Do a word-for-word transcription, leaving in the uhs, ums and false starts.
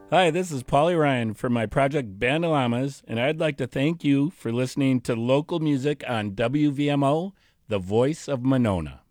Hi, this is Paulie Ryan from my project Bandalamas, and I'd like to thank you for listening to local music on W V M O, the voice of Monona.